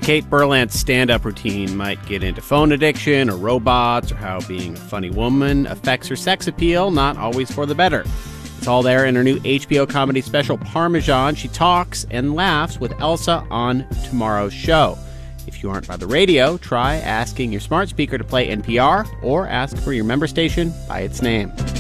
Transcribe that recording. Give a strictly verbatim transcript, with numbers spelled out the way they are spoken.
Kate Berland's stand-up routine might get into phone addiction or robots or how being a funny woman affects her sex appeal, not always for the better. It's all there in her new H B O comedy special, Parmesan. She talks and laughs with Elsa on tomorrow's show. If you aren't by the radio, try asking your smart speaker to play N P R or ask for your member station by its name.